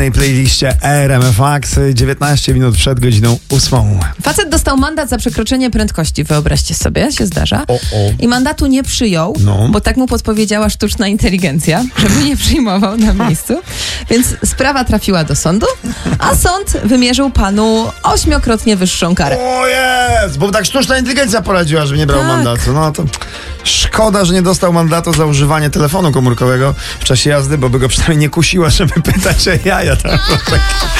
playliście RMF Max 19 minut przed godziną 8. Facet dostał mandat za przekroczenie prędkości, wyobraźcie sobie, się zdarza. I mandatu nie przyjął, bo tak mu podpowiedziała sztuczna inteligencja, żeby nie przyjmował na miejscu. Więc sprawa trafiła do sądu, a sąd wymierzył panu 8-krotnie wyższą karę. O jest! Bo tak sztuczna inteligencja poradziła, żeby nie brał mandatu. No to szkoda, że nie dostał mandatu za używanie telefonu komórkowego w czasie jazdy, bo by go przynajmniej nie kusiła, żeby pytać o jaja.